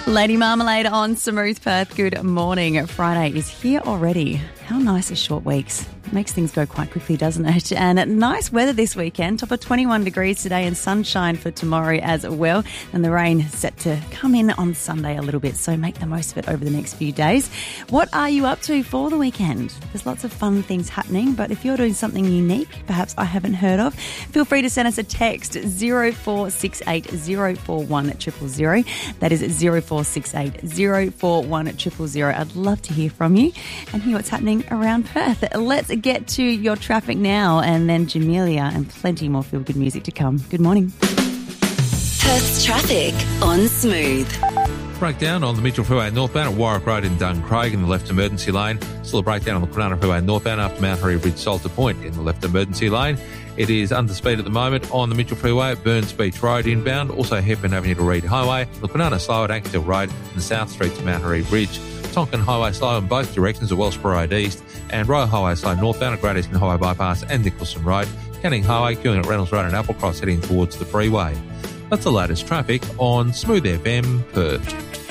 Lady Marmalade on Smooth Perth. Good morning. Friday is here already. How nice are short weeks? Makes things go quite quickly, doesn't it? And nice weather this weekend. Top of 21 degrees today and sunshine for tomorrow as well. And the rain set to come in on Sunday a little bit, so make the most of it over the next few days. What are you up to for the weekend? There's lots of fun things happening, but if you're doing something unique, perhaps I haven't heard of, feel free to send us a text 0468 041 000. That is 0468 041 000. I'd love to hear from you and hear what's happening around Perth. Let's get to your traffic now, and then Jamelia and plenty more feel-good music to come. Good morning. Perth's traffic on Smooth. Breakdown on the Mitchell Freeway northbound at Warwick Road in Duncraig in the left emergency lane. Still a breakdown on the Kwinana Freeway northbound after Mount Harry Bridge Salter Point in the left emergency lane. It is under speed at the moment on the Mitchell Freeway at Burns Beach Road inbound. Also Hepburn Avenue to Reed Highway. The Kwinana slow at Ankerville Road and South Street to Mount Harry Bridge. Tonkin Highway slow in both directions at Welshborough Road East, and Royal Highway slow northbound at Great Eastern Highway Bypass and Nicholson Road. Canning Highway queuing at Reynolds Road and Applecross heading towards the freeway. That's the latest traffic on Smooth FM Perth.